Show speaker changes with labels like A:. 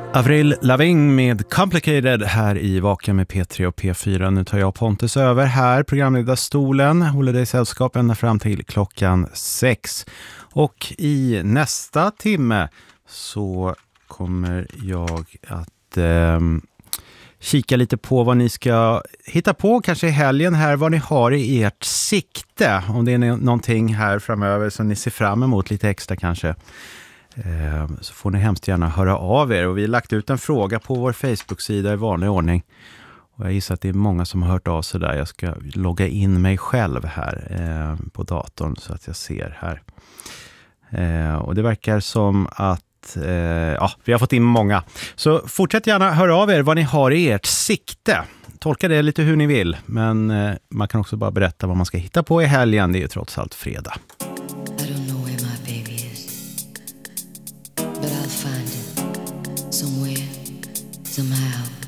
A: Avril Lavigne med Complicated här i Vaken med P3 och P4. Nu tar jag Pontus över här, programledarstolen, håller dig sällskap ända fram till klockan 6. Och i nästa timme så kommer jag att kika lite på vad ni ska hitta på kanske i helgen här, vad ni har i ert sikte. Om det är någonting här framöver som ni ser fram emot lite extra kanske. Så får ni hemskt gärna höra av er. Och vi har lagt ut en fråga på vår Facebook-sida i vanlig ordning. Och jag gissar att det är många som har hört av sig där. Jag ska logga in mig själv här på datorn så att jag ser här. Och det verkar som att vi har fått in många. Så fortsätt gärna höra av er vad ni har i ert sikte. Tolka det lite hur ni vill. Men man kan också bara berätta vad man ska hitta på i helgen. Det är ju trots allt fredag.
B: But I'll find it somewhere, somehow.